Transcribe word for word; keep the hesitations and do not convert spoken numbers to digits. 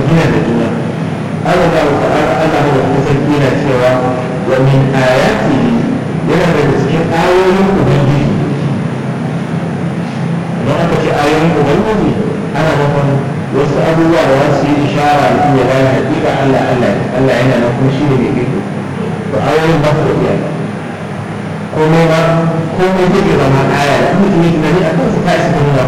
jingina da juna. Allah ta'ala Allah da kuma sarki na cewa wa min ayati yana daga cikin ayoyin ubangiji. Don aka ce ayoyin ubangiji ana nufin wasu abubuwa da wasu yi ishara da iya gane hakika Allah Allah Allah yana nan kuma shi ne mai fito. To ayoyin ba su da iya komai ba komai zai zama aya da mutum ya tunani a kansu ta isa nuna